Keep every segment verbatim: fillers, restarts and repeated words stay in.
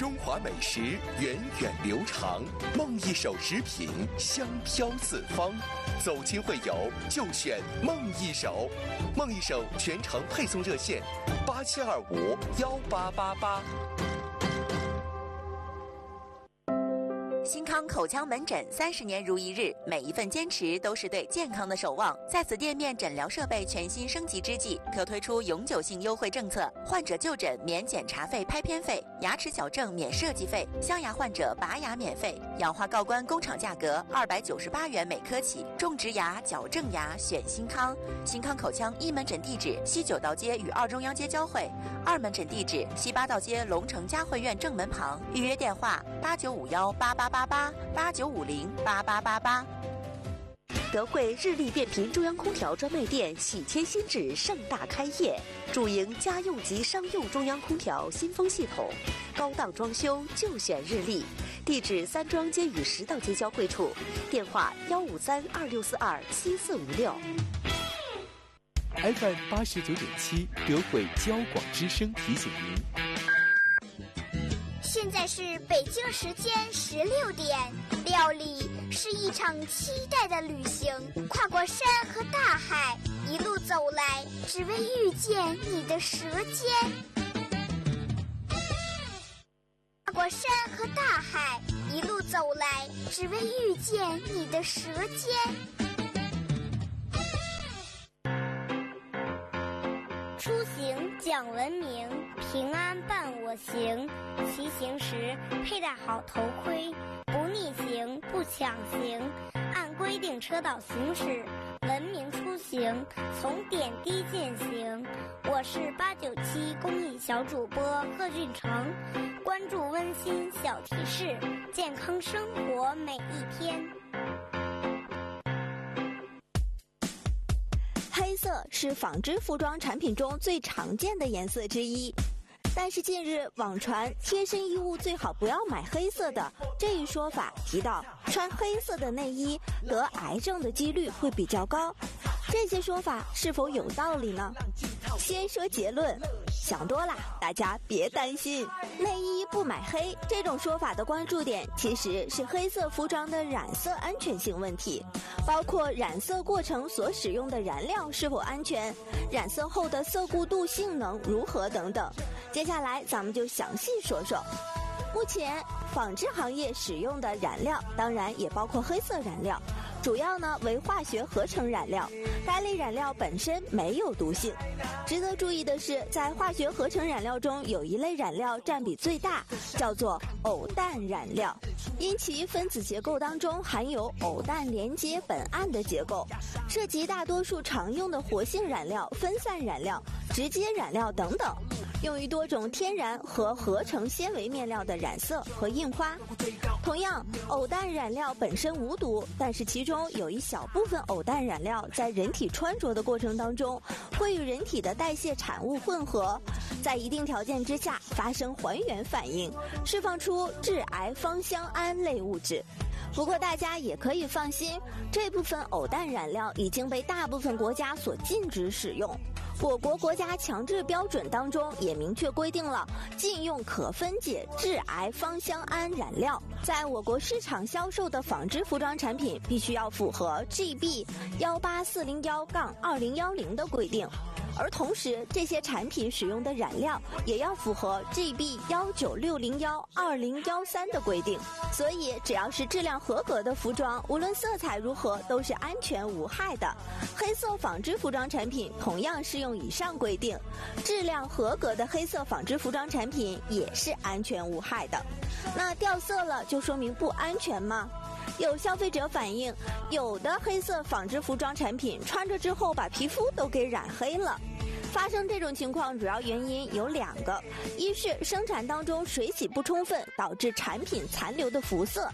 中华美食源远流长，梦一手食品香飘四方。走亲会友就选梦一手，梦一手全程配送热线八七二五幺八八八。 新康口腔门诊三十年如一日，每一份坚持都是对健康的守望。在此店面诊疗设备全新升级之际，特推出永久性优惠政策：患者就诊免检查费、拍片费；牙齿矫正免设计费；镶牙患者拔牙免费；氧化锆关工厂价格二百九十八元每颗起。种植牙、矫正牙选新康。新康口腔一门诊地址：西九道街与二中央街交汇；二门诊地址：西八道街龙城嘉汇苑正门旁。预约电话：八九五幺八八八八八九五零八八八八。 德惠日立变频中央空调专卖店喜迁新址盛大开业，主营家用及商用中央空调新风系统，高档装修就选日立。地址三庄街与十道街交汇处，电话幺五三二六四二七四五六。 F M 八十九点七，德惠交广之声提醒您。 现在是北京时间十六点，料理是一场期待的旅行，跨过山和大海，一路走来，只为遇见你的舌尖。跨过山和大海，一路走来，只为遇见你的舌尖。出行讲文明，平安伴我行。骑行时佩戴好头盔，不逆行不抢行，按规定车道行驶，文明出行，从点滴践行。我是八九七公益小主播贺俊成，关注温馨小提示，健康生活每一天。 黑色是纺织服装产品中最常见的颜色之一，但是近日网传贴身衣物最好不要买黑色的这一说法提到穿黑色的内衣得癌症的几率会比较高，这些说法是否有道理呢？先说结论，想多了，大家别担心。内衣不买黑这种说法的关注点其实是黑色服装的染色安全性问题，包括染色过程所使用的燃料是否安全，染色后的色固度性能如何等等。接下来咱们就详细说说。目前纺织行业使用的染料当然也包括黑色染料，主要呢为化学合成染料，该类染料本身没有毒性。值得注意的是，在化学合成染料中有一类染料占比最大，叫做偶氮染料，因其分子结构当中含有偶氮连接苯胺的结构，涉及大多数常用的活性染料、分散染料、直接染料等等，用于多种天然和合成纤维面料的染色和印花。同样，偶氮染料本身无毒，但是其中有一小部分偶氮染料在人体穿着的过程当中会与人体的代谢产物混合，在一定条件之下发生还原反应，释放出致癌芳香胺类物质。不过大家也可以放心，这部分偶氮染料已经被大部分国家所禁止使用。我国国家强制标准当中也明确规定了禁用可分解致癌芳香胺染料，在我国市场销售的纺织服装产品必须要符合 G B 一八四零一二零一零的规定，而同时这些产品使用的染料也要符合 G B 一九六零一二零一三的规定。所以只要是质量合格的服装，无论色彩如何都是安全无害的。黑色纺织服装产品同样适用以上规定，质量合格的黑色纺织服装产品也是安全无害的。那掉色了就说明不安全吗？有消费者反映，有的黑色纺织服装产品穿着之后把皮肤都给染黑了。发生这种情况主要原因有两个，一是生产当中水洗不充分，导致产品残留的辐射；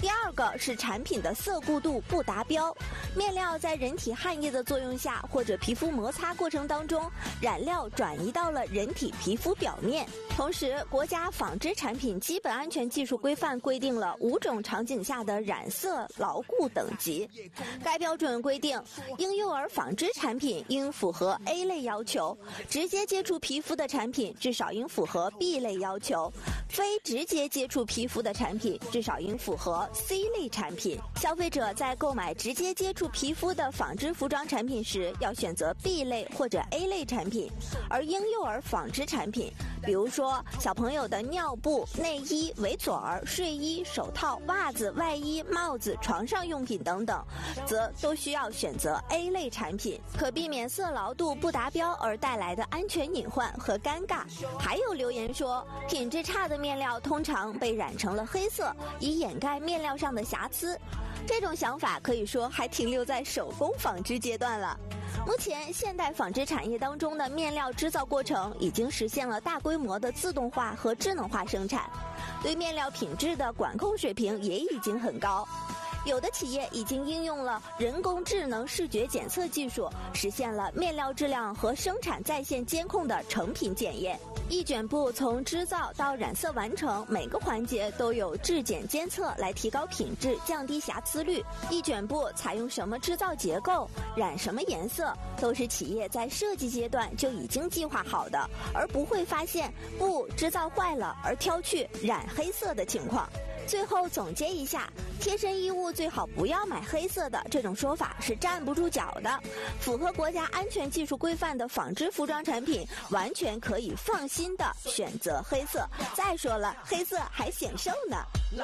第二个是产品的色固度不达标，面料在人体汗液的作用下或者皮肤摩擦过程当中，染料转移到了人体皮肤表面。同时，国家纺织产品基本安全技术规范规定了五种场景下的染色牢固等级。该标准规定，婴幼儿纺织产品应符合 A 类要求，直接接触皮肤的产品至少应符合 B 类要求，非直接接触皮肤的产品至少应符合 C 类产品。消费者在购买直接接触皮肤的纺织服装产品时，要选择 B 类或者 A 类产品。而婴幼儿纺织产品，比如说小朋友的尿布、内衣、围嘴儿、睡衣、手套、袜子、外衣、帽子、床上用品等等，则都需要选择 A 类产品，可避免色牢度不达标而带来的安全隐患和尴尬。还有留言说，品质差的面料通常被染成了黑色，以掩盖面料上的瑕疵。这种想法可以说还停留在手工纺织阶段了。目前，现代纺织产业当中的面料制造过程已经实现了大规模的自动化和智能化生产，对面料品质的管控水平也已经很高。有的企业已经应用了人工智能视觉检测技术，实现了面料质量和生产在线监控的成品检验。一卷布从织造到染色完成，每个环节都有质检监测来提高品质，降低瑕疵率。一卷布采用什么制造结构，染什么颜色，都是企业在设计阶段就已经计划好的，而不会发现布制造坏了而挑去染黑色的情况。最后总结一下，贴身衣物最好不要买黑色的，这种说法是站不住脚的。符合国家安全技术规范的纺织服装产品，完全可以放心的选择黑色。再说了，黑色还显瘦呢。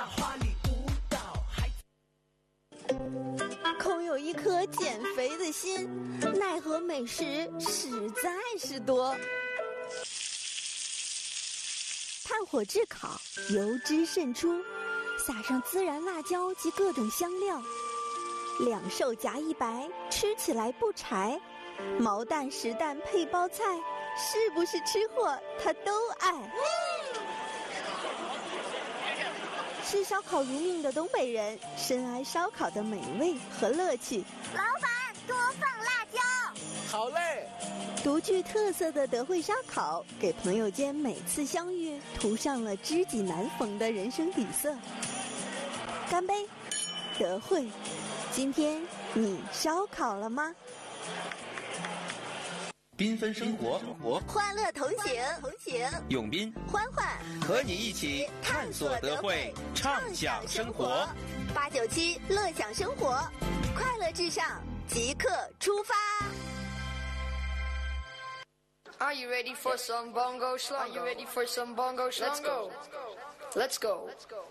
空有一颗减肥的心，奈何美食实在是多。炭火炙烤，油脂渗出，撒上孜然辣椒及各种香料，两瘦夹一白，吃起来不柴。毛蛋实蛋配包菜，是不是吃货他都爱。吃烧烤如命的东北人，深谙烧烤的美味和乐趣。 老板，多放辣椒。 好嘞。 独具特色的德惠烧烤，给朋友间每次相遇涂上了知己难逢的人生底色。干杯，德惠！今天你烧烤了吗？ 缤纷生活，活欢乐同行，同行。 永斌、 欢欢和你一起探索德惠，畅享生活。 八九七乐享生活，快乐至上，即刻出发。 Are you ready for some bongo schlongo? Are you ready for some bongo schlongo? Let's go. Let's go.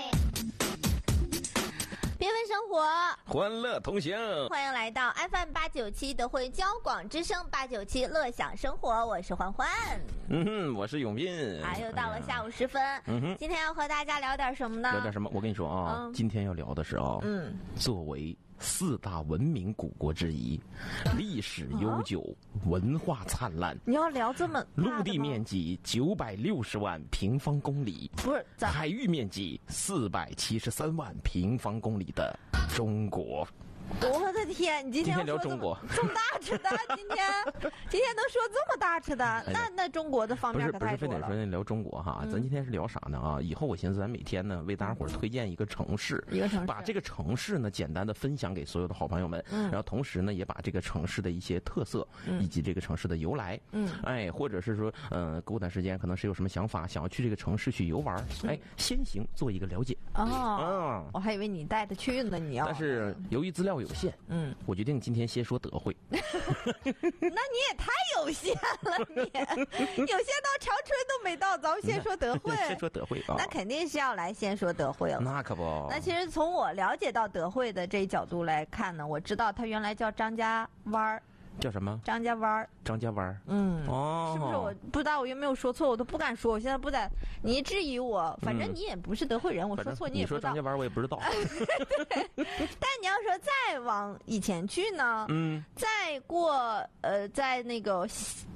缤纷生活， 欢乐同行， 欢迎来到 F M 八九七德惠交广之声八九七乐享生活，我是欢欢。 嗯哼，我是永斌。 哎，又到了下午时分。嗯哼，今天要和大家聊点什么呢？ 聊点什么？我跟你说啊，嗯、今天要聊的是啊，嗯，作为四大文明古国之一，历史悠久，嗯、文化灿烂。 你要聊这么大的吗？ 陆地面积九百六十万平方公里， 不是海域面积四百七十三万平方公里的中国。 我的天！你今天, 今天聊中国这么大吃的，今天今天都说这么大吃的，那那中国的方面可太多了。 不是不是非得说聊中国哈，嗯、咱今天是聊啥呢啊？以后我寻思咱每天呢为大家伙推荐一个城市， 一个城市， 把这个城市呢简单的分享给所有的好朋友们，嗯、然后同时呢也把这个城市的一些特色、嗯、以及这个城市的由来，嗯，哎，或者是说嗯、呃，过段时间可能是有什么想法，想要去这个城市去游玩，哎，先行做一个了解。 哦，嗯，我还以为你带他去呢，你要。 但是由于资料有限，嗯。我决定今天先说德惠。 那你也太有限了，你有限到长春都没到，咱们先说德惠。 先说德惠啊， 那肯定是要来先说德惠了。 那可不。 那其实从我了解到德惠的这一角度来看呢，我知道它原来叫张家湾儿。 叫什么？ 张家湾。 张家湾。 嗯， 哦， 是不是？我不知道我有没有说错，我都不敢说。我现在不在，你质疑我，反正你也不是德惠人，嗯、我说错你也不知道。 你说张家湾我也不知道。 对，但你要说再往以前去呢，嗯，再过呃，在那个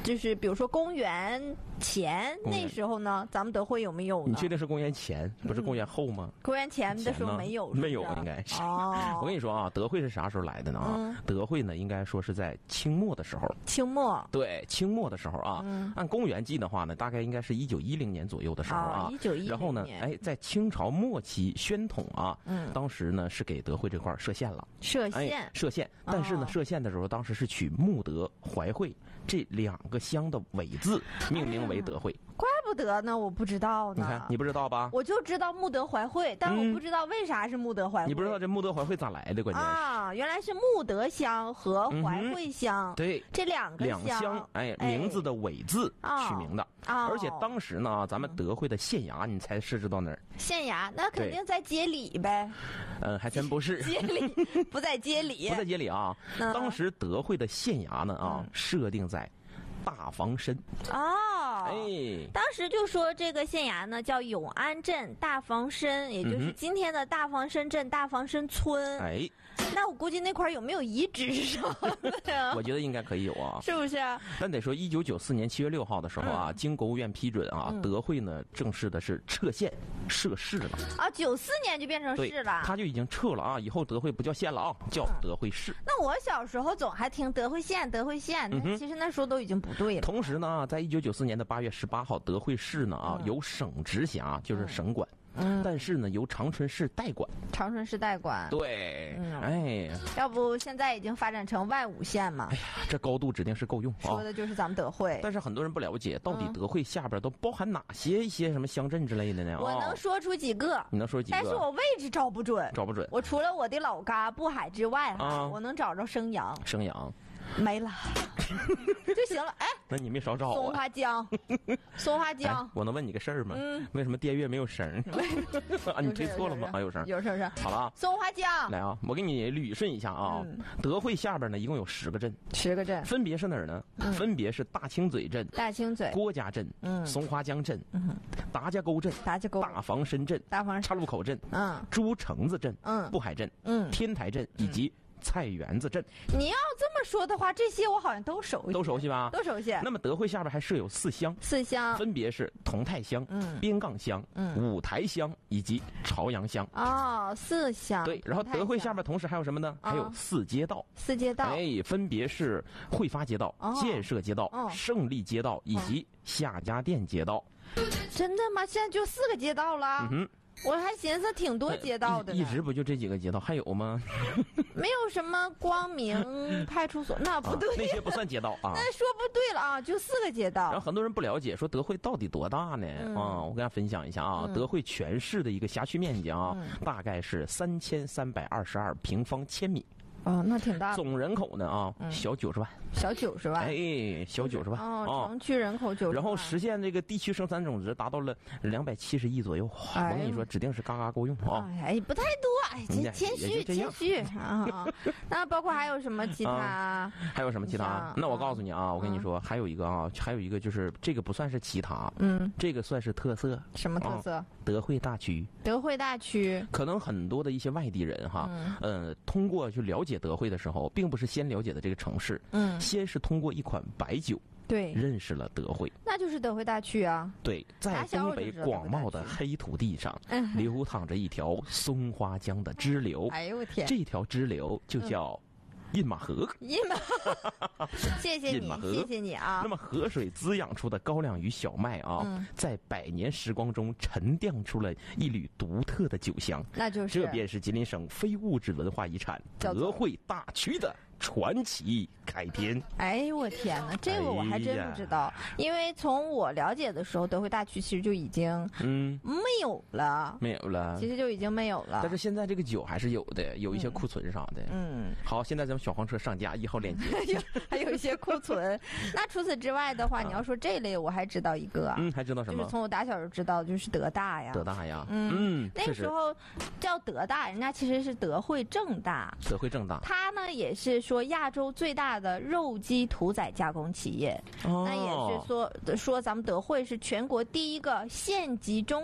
就是比如说公元前那时候呢，咱们德惠有没有呢？ 你确定是公元前，不是公元后吗？ 公元前的时候没有， 没有应该是。 哦， 我跟你说啊，德惠是啥时候来的呢？啊， 嗯、 德惠呢，应该说是在清末的时候。 清末。 对，清末的时候啊，嗯、按公元纪的话呢，大概应该是一九一零年左右的时候啊。 一九一零年。 然后呢，哎，在清朝末期，宣统啊，嗯，当时呢是给德惠这块设县了。 设县。 哎、设县，但是呢，哦、设县的时候，当时是取慕德、怀惠这两个乡的尾字命名为德惠。哎， 怪不得呢，我不知道呢。 你看，你不知道吧？ 我就知道慕德怀惠，但我不知道为啥是慕德怀惠。 嗯、你不知道这慕德怀惠咋来的？关键是啊，原来是慕德乡和怀惠乡， 嗯、对， 这两个两乡，哎，名字的尾字取名的。 哦、 而且当时呢，咱们德惠的县衙，你猜设置到哪儿？ 县衙那肯定在街里呗。 嗯，还真不是。 街里不在街里， 不在街里啊。当时德惠的县衙呢啊，嗯、设定在大房参。 哦， 哎， 当时就说这个县衙呢叫永安镇大房参，也就是今天的大房参镇大房参村。 哎， 那我估计那块有没有遗址什么的？ 我觉得应该可以有啊， 是不是？ 但得说一九九四年七月六号的时候啊，嗯、经国务院批准啊，嗯、德惠呢正式的是撤县设市了。 啊，九四年就变成市了， 他就已经撤了啊，以后德惠不叫县了啊，叫德惠市。 那我小时候总还听德惠县，德惠县，那其实那时候都已经不对了。 同时呢，在一九九四年的八月十八号，德惠市呢啊由省直辖，就是省管。嗯，但是呢，由长春市代管。 长春市代管。 对，嗯、哎， 要不现在已经发展成外五县嘛？ 哎呀，这高度指定是够用啊！ 说的就是咱们德惠。 但是很多人不了解，到底德惠下边都包含哪些一些什么乡镇之类的呢？ 我能说出几个， 你能说几个？ 但是我位置找不准， 找不准。 我除了我的老家布海之外哈，啊、我能找着升阳。 升阳。 没了就行了。哎， 那你没少找啊。 松花江，松花江、 哎。我能问你个事儿吗？嗯。为什么电乐没有声？啊，你推错了吗？啊，有声。 有声声。 好了啊。 松花江。 来啊，我给你捋顺一下啊。嗯、德惠下边呢，一共有十个镇。 十个镇。 分别是哪儿呢？嗯、分别是大清嘴镇、 大清嘴、 郭家镇、嗯、松花江镇、嗯、达家沟镇、 达家沟、 大房参镇、 大房岔路口镇、 嗯、 朱城子镇、 嗯、 布海镇、 嗯、 天台镇以及。菜园子镇， 你要这么说的话，这些我好像都熟悉， 都熟悉吧？ 都熟悉。 那么德惠下边还设有四乡， 四乡分别是同泰乡、 嗯、 边杠乡、嗯、五台乡以及朝阳乡。 哦，四乡。 对，然后德惠下边同时还有什么呢？还有四街道。 四街道， 哎，分别是汇发街道、 哦、 建设街道、 哦、 胜利街道以及夏家店街道。 真的吗？现在就四个街道了？ 嗯哼。 我还寻思挺多街道的呢、 呃、一, 一直不就这几个街道，还有吗？ 没有什么光明派出所，那不对、啊， 那些不算街道啊。 那说不对了啊，就四个街道。 然后很多人不了解，说德惠到底多大呢？嗯、啊，我跟大家分享一下啊，嗯、德惠全市的一个辖区面积啊，嗯、大概是三千三百二十二平方千米。 哦，那挺大的。 总人口呢啊，嗯、小九十万， 小九十万， 哎，小九十万哦，城区人口九十万， 然后实现这个地区生产总值达到了两百七十亿左右。哎、我跟你说，指定是嘎嘎够用啊！ 哎，不太多，哎，谦谦虚谦虚啊。那包括还有什么其他？ 啊、还有什么其他？那我告诉你啊，我跟你说，还有一个啊，还有一个就是这个不算是其他， 嗯， 这个算是特色。 什么特色？ 啊、德惠大区。 德惠大区， 可能很多的一些外地人哈，嗯、呃，通过去了解德惠的时候，并不是先了解的这个城市， 嗯， 先是通过一款白酒， 对， 认识了德惠， 那就是德惠大区啊。 对，在东北广袤的黑土地上，流淌着一条松花江的支流。 哎呦我天！ 这条支流就叫印马河。 印马河，谢谢你，谢谢你啊。 那么河水滋养出的高粱与小麦啊，嗯、在百年时光中沉淀出了一缕独特的酒香。 那就是这便是吉林省非物质文化遗产德惠大区的传奇开篇。 哎呦我天哪，这个我还真不知道，哎、因为从我了解的时候，德惠大区其实就已经嗯没有了， 没有了， 其实就已经没有了。 但是现在这个酒还是有的，有一些库存啥的。 嗯， 好，现在咱们小黄车上架一号链接， 还有一些库存。那除此之外的话，啊、你要说这类，我还知道一个、啊， 嗯，还知道什么？ 就是从我打小就知道，就是德大呀， 德大呀， 嗯， 嗯那个时候叫德大，人家其实是德惠正大， 德惠正大， 它呢也是说亚洲最大的肉鸡屠宰加工企业， 哦、 那也是说说咱们德惠是全国第一个县级中国绿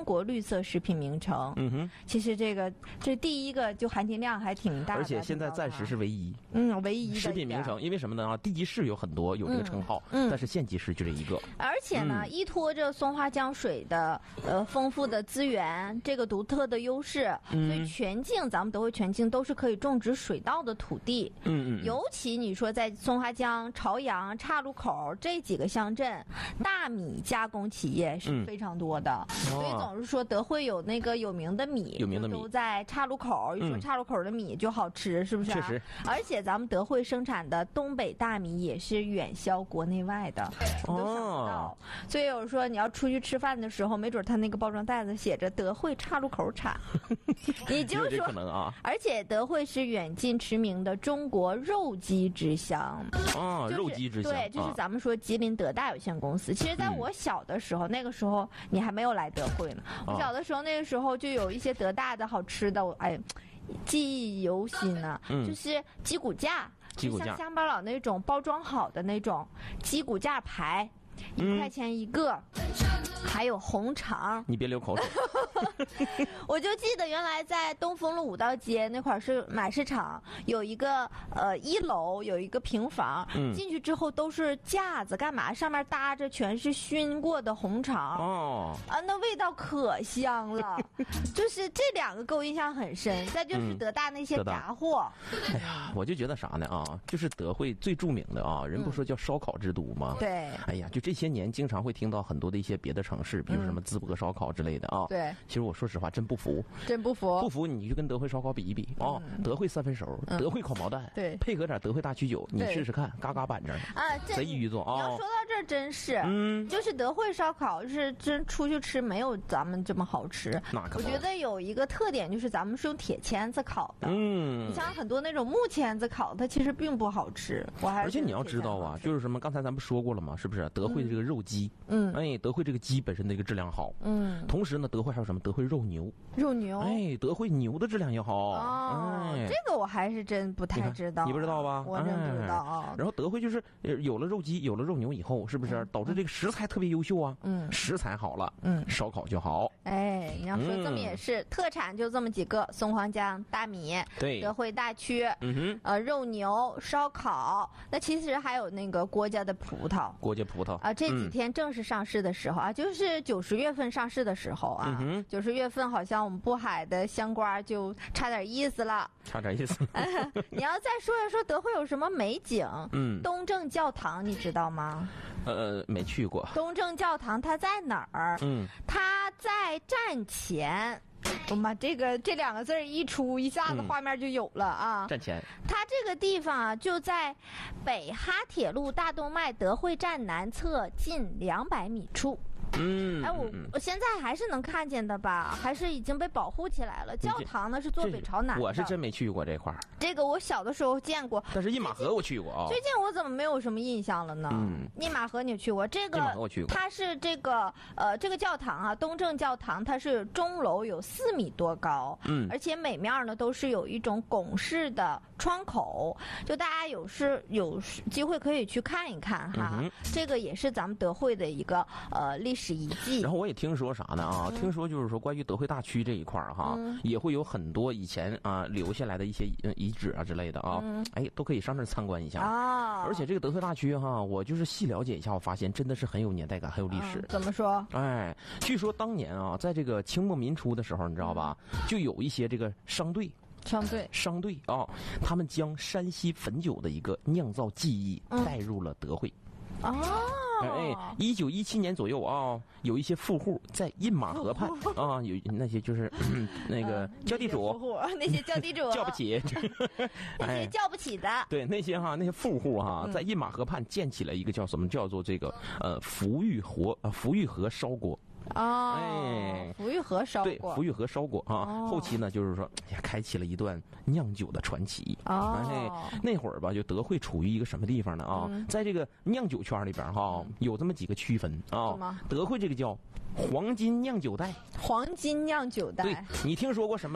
色食品名称。 嗯哼， 其实这个这第一个就含金量还挺大的， 而且现在暂时是唯一。 嗯，唯一的食品名称，因为什么呢？啊，地级市有很多有这个称号，嗯，但是县级市就这一个。 而且呢，依托着松花江水的呃丰富的资源，这个独特的优势，所以全境咱们德惠全境都是可以种植水稻的土地。 嗯嗯。 尤其你说在松花江、朝阳、岔路口这几个乡镇，大米加工企业是非常多的，所以总是说德惠有那个有名的米， 有名的米都在岔路口。一说岔路口的米就好吃，是不是？ 确实。而且咱们德惠生产的东北大米也是远销国内外的，你都想不到。所以有人说你要出去吃饭的时候，没准他那个包装袋子写着德惠岔路口产，你就说可能啊。 而且德惠是远近驰名的中国肉鸡之乡啊，肉鸡之乡。 对，就是咱们说吉林德大有限公司。其实在我小的时候，那个时候你还没有来德惠呢。我小的时候那个时候就有一些德大的好吃的，我哎。记忆犹新呢、啊嗯，就是鸡骨架， 鸡骨架， 像乡巴佬那种包装好的那种鸡骨架排，一块钱一个，嗯、还有红肠。 你别流口水。 我就记得原来在东风路五道街那块是买市场，有一个呃一楼有一个平房，嗯、进去之后都是架子，干嘛？上面搭着全是熏过的红肠。 哦， 啊，那味道可香了。就是这两个给我印象很深。再就是德大那些杂货。 嗯、哎呀，我就觉得啥呢啊？就是德惠最著名的啊，人不说叫烧烤之都吗？ 对。 哎呀，就这些年经常会听到很多的一些别的城市，比如什么淄博烧烤之类的啊。 对。 其实我说实话，真不服， 真不服， 不服你就跟德惠烧烤比一比哦。嗯、德惠三分熟，嗯、德惠烤毛蛋， 对， 配合点德惠大曲酒，你试试看，嘎嘎板正啊， 贼愚作啊！ 你要说到这儿真是， 嗯， 就是德惠烧烤是真出去吃没有咱们这么好吃。 那可我觉得有一个特点就是咱们是用铁签子烤的， 嗯， 你像很多那种木签子烤，它其实并不好吃。我还而且你要知道啊，就是什么，刚才咱们说过了嘛，是不是？德惠的这个肉鸡，嗯，哎，德惠这个鸡本身的一个质量好，嗯，同时呢，德惠还有什么？德惠肉牛， 肉牛， 哎，德惠牛的质量也好。 哦，哎、这个我还是真不太知道。 你, 你不知道吧？ 我真不知道啊。 哎、然后德惠就是有了肉鸡，有了肉牛以后，是不是、嗯、导致这个食材特别优秀啊？嗯，食材好了，嗯，烧烤就好。 哎，你要说这么也是，嗯、特产就这么几个：松花江大米， 对， 德惠大曲， 嗯哼， 呃，肉牛烧烤。那其实还有那个郭家的葡萄， 郭家葡萄啊，这几天正式上市的时候啊，嗯、就是九十月份上市的时候啊，九十、嗯、月份好像我们渤海的香瓜就差点意思了， 差点意思。 你要再说一说德惠有什么美景？嗯，东正教堂你知道吗？ 呃，没去过。 东正教堂它在哪儿？嗯，它在站前。我妈，这个这两个字一出，一下子画面就有了啊！ 站前， 它这个地方啊，就在北哈铁路大动脉德惠站南侧近两百米处。 嗯， 哎，我我现在还是能看见的吧？还是已经被保护起来了。教堂呢是坐北朝南的。 我是真没去过这块儿。 这个我小的时候见过， 但是印马河我去过啊。 最近我怎么没有什么印象了呢？嗯，印马河你去过？这个印马河我去过。 它是这个呃这个教堂啊，东正教堂，它是钟楼有四米多高，嗯，而且每面呢都是有一种拱式的窗口，就大家有是有机会可以去看一看哈。嗯、这个也是咱们德惠的一个呃历史。遗迹。 然后我也听说啥呢啊？嗯、听说就是说关于德惠大曲这一块儿哈，嗯、也会有很多以前啊留下来的一些遗址啊之类的啊，嗯、哎都可以上这儿参观一下啊。而且这个德惠大曲哈，我就是细了解一下，我发现真的是很有年代感，很有历史。 嗯、怎么说？ 哎，据说当年啊，在这个清末民初的时候，你知道吧，嗯、就有一些这个商队。 商队， 商队啊，他们将山西汾酒的一个酿造技艺带入了德惠。 哦， 哎，一九一七年左右啊，有一些富户在印马河畔啊，有那些就是、嗯、那个叫地主， 那些叫地主叫不起， 那些叫不起的， 对那些哈那些富户哈，在印马河畔建起了一个叫什么叫做这个呃福玉河呃福玉河烧锅。 哦，哎，福玉河烧对，福玉河烧锅啊。哦、后期呢，就是说，也开启了一段酿酒的传奇。 哦， 哎，那会儿吧，就德惠处于一个什么地方呢？啊，嗯、在这个酿酒圈里边哈，有这么几个区分啊。德惠这个叫黄金酿酒带， 黄金酿酒带。 对，你听说过什么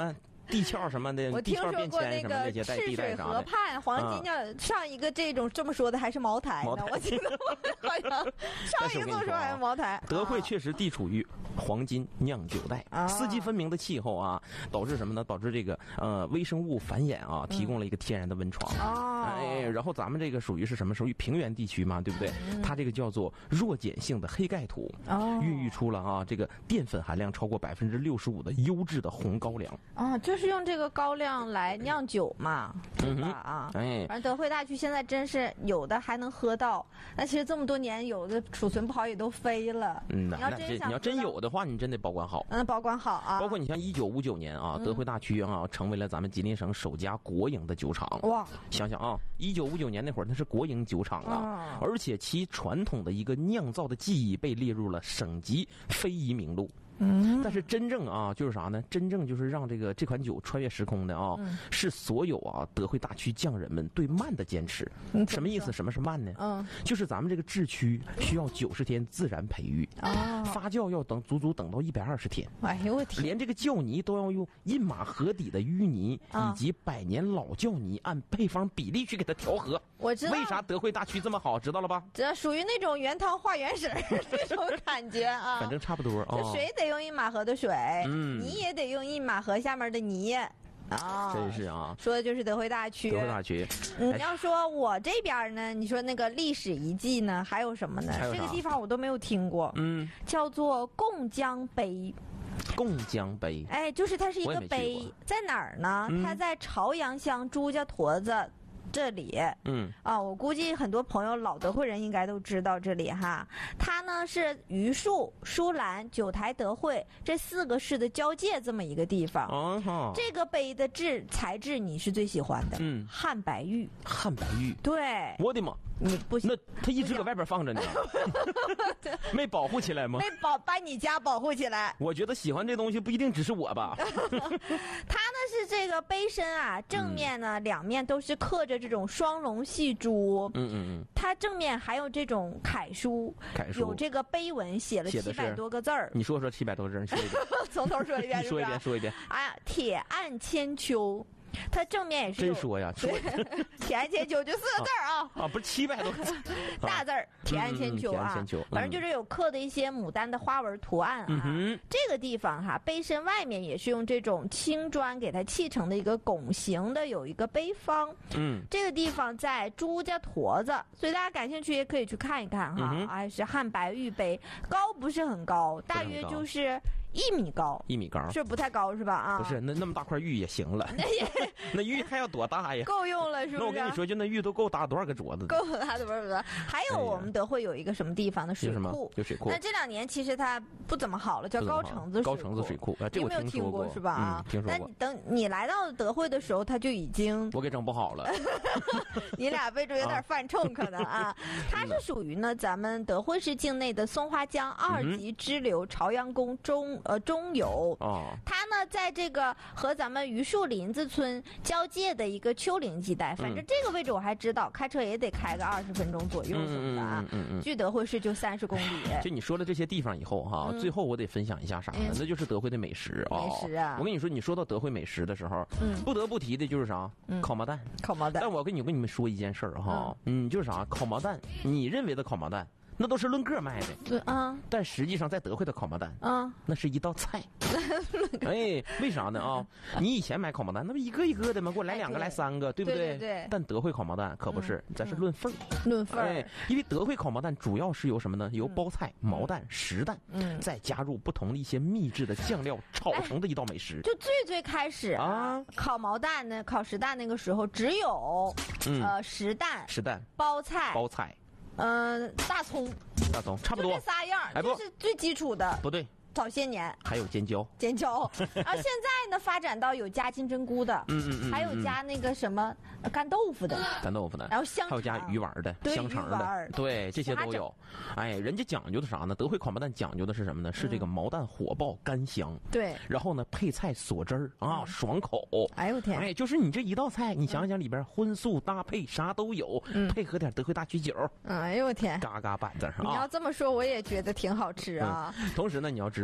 地壳什么的， 我听说过那个赤水河畔黄金叫上一个这种这么说的还是茅台呢，我记得我好像上一个这么说还是茅台。 德惠确实地处于黄金酿酒带，四季分明的气候啊，导致什么呢？导致这个呃微生物繁衍啊，提供了一个天然的温床。哎，然后咱们这个属于是什么？属于平原地区嘛，对不对？它这个叫做弱碱性的黑盖土，孕育出了啊这个淀粉含量超过百分之六十五的优质的红高粱。 啊，就是用这个高粱来酿酒嘛，对吧？啊，哎，反正德惠大曲现在真是有的还能喝到，那其实这么多年有的储存不好也都飞了。 嗯， 你要真你要真有的话，你真得保管好。 嗯，保管好啊。 包括你像一九五九年啊，德惠大曲啊成为了咱们吉林省首家国营的酒厂。 哇， 想想啊，一九五九年那会儿那是国营酒厂啊，而且其传统的一个酿造的技艺被列入了省级非遗名录。嗯，但是真正啊，就是啥呢？真正就是让这个这款酒穿越时空的啊，嗯、是所有啊德惠大曲匠人们对慢的坚持。什么意思？什么是慢呢？嗯，就是咱们这个制曲需要九十天自然培育，哦、发酵要等足足等到一百二十天。 哎呦我天！ 连这个酵泥都要用印马河底的淤泥、啊、以及百年老酵泥按配方比例去给它调和。 我知道为啥德惠大曲这么好，知道了吧？ 这属于那种原汤化原食这种感觉啊。 反正差不多啊。 这水得用印马河的水，嗯，泥也得用印马河下面的泥。啊， 真是啊！ 说的就是德惠大曲。 德惠大曲， 你要说我这边呢，你说那个历史遗迹呢，还有什么呢？这个地方我都没有听过，嗯，叫做贡江碑。 贡江碑， 哎，就是它是一个碑，在哪儿呢？嗯、它在朝阳乡朱家坨子这里。嗯啊，我估计很多朋友老德惠人应该都知道这里哈。它呢是榆树、舒兰、九台、德惠这四个市的交界这么一个地方。哦，这个碑的质材质你是最喜欢的？嗯，汉白玉。 汉白玉。 对。 我的妈！ 你不行， 那他一直搁外边放着呢，没保护起来吗？ 没保把你家保护起来。 我觉得喜欢这东西不一定只是我吧。 它呢是这个碑身啊，正面呢、嗯、两面都是刻着这种双龙戏珠。嗯嗯嗯。它正面还有这种楷书， 楷书有这个碑文，写了七百多个字儿。 你说说七百多个字，说一遍。 从头说一遍。 你说一遍，说一遍。 哎呀，铁案千秋。它正面也是真说呀，说铁案千秋就四个字啊啊，不是七百多个字， 大字儿铁案千秋啊，反正就是有刻的一些牡丹的花纹图案啊。这个地方哈，碑身外面也是用这种青砖给它砌成的一个拱形的，有一个碑方。嗯，这个地方在朱家坨子，所以大家感兴趣也可以去看一看哈。哎，是汉白玉碑，高不是很高，大约就是一米高， 一米高是不太高是吧？啊， 不是，那那么大块玉也行了。那玉还要多大呀？ 够用了，是不是？ 那我跟你说，就那玉都够打多少个镯子？ 够打多少个？还有我们德惠有一个什么地方的水库？ 有水库。 那这两年其实它不怎么好了，叫高城子水库。 高城子水库，这我听说过是吧？ 啊，听说过。 那等你来到德惠的时候，它就已经我给整不好了。 你俩位置有点犯冲，可能啊。它是属于呢咱们德惠市境内的松花江二级支流朝阳宫中呃中游。哦。它呢在这个和咱们榆树林子村交界的一个丘陵地带，反正这个位置我还知道，开车也得开个二十分钟左右什么的啊。嗯嗯嗯。距德惠市就三十公里。 就你说了这些地方以后哈，最后我得分享一下啥呢？那就是德惠的美食啊。 美食啊！ 我跟你说，你说到德惠美食的时候，嗯，不得不提的就是啥？烤毛蛋。 烤毛蛋。 但我跟你跟你们说一件事儿哈，嗯，就是啥？烤毛蛋，你认为的烤毛蛋，那都是论个卖的。 对啊。 但实际上在德惠的烤毛蛋，啊，那是一道菜。哎，为啥呢啊？你以前买烤毛蛋，那不一个一个的吗？给我来两个，来三个，对不对？ 对对。 但德惠烤毛蛋可不是，咱是论份儿。 论份儿。 哎，因为德惠烤毛蛋主要是由什么呢？由包菜、毛蛋、实蛋，嗯，再加入不同的一些秘制的酱料炒成的一道美食。 就最最开始啊，烤毛蛋呢，烤实蛋那个时候只有呃实蛋、 实蛋、 包菜、 包菜， 嗯，大葱、 大葱，差不多这仨样，这是最基础的。 不对。 早些年还有尖椒， 尖椒，然后现在呢发展到有加金针菇的，嗯嗯嗯，还有加那个什么干豆腐的， 干豆腐的， 然后香还有加鱼丸的，香肠的，对，这些都有。哎，人家讲究的啥呢？德惠烤毛蛋讲究的是什么呢？是这个毛蛋火爆干香， 对， 然后呢配菜锁汁儿啊，爽口。 哎呦天！ 哎，就是你这一道菜，你想想里边荤素搭配啥都有，配合点德惠大曲酒， 哎呦天， 嘎嘎板子上。 你要这么说，我也觉得挺好吃啊。 同时呢，你要知道。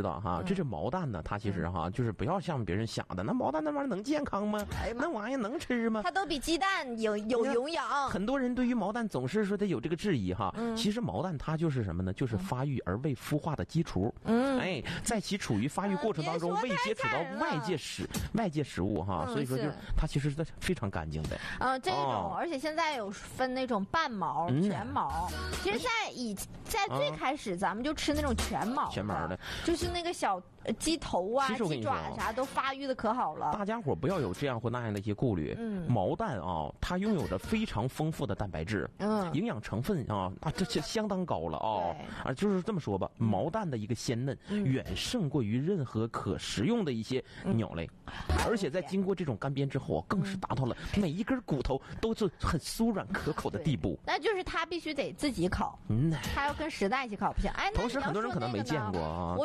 知道哈，这是毛蛋呢，它其实哈就是不要像别人想的，那毛蛋那玩意儿能健康吗？那玩意儿能吃吗？ 它都比鸡蛋有有营养。 很多人对于毛蛋总是说它有这个质疑哈，其实毛蛋它就是什么呢？就是发育而未孵化的鸡雏。嗯，哎，在其处于发育过程当中未接触到外界食外界食物哈，所以说就它其实是非常干净的。 嗯，这种而且现在有分那种半毛、全毛。其实，在以在最开始咱们就吃那种全毛， 全毛的， 就是那个小鸡头啊、鸡爪啥都发育的可好了。 大家伙不要有这样或那样的一些顾虑。嗯，毛蛋啊，它拥有着非常丰富的蛋白质，嗯，营养成分啊啊，这相当高了啊啊，就是这么说吧，毛蛋的一个鲜嫩远胜过于任何可食用的一些鸟类，而且在经过这种干煸之后，更是达到了每一根骨头都是很酥软可口的地步。 那就是它必须得自己烤，嗯，它要跟时代一起烤不行。哎， 同时很多人可能没见过啊。